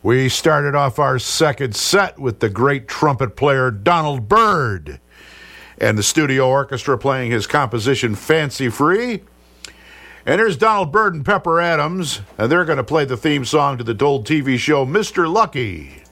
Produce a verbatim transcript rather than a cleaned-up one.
We started off our second set with the great trumpet player Donald Byrd and the studio orchestra playing his composition Fancy Free. And here's Donald Byrd and Pepper Adams, and they're going to play the theme song to the old T V show Mister Lucky.